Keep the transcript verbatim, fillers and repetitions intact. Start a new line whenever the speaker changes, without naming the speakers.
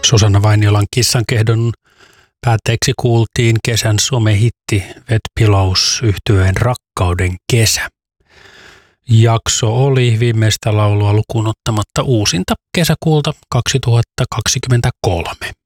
Susanna Vainiolan Kissankehdon päätteeksi kuultiin kesän somehitti Wet Pillows -yhtyeen Rakkauden kesä. Jakso oli viimeistä laulua lukuun ottamatta uusinta kesäkuulta kaksituhattakaksikymmentäkolme.